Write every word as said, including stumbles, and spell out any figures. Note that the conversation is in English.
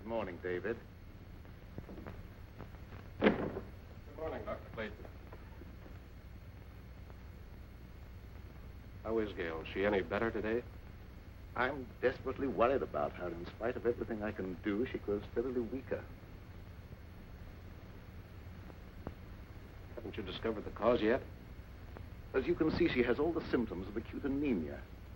Good morning, David. Good morning, Doctor Clayton. How is Gail? Is she any better today? I'm desperately worried about her. In spite of everything I can do, she grows steadily weaker. Haven't you discovered the cause yet? As you can see, she has all the symptoms of acute anemia.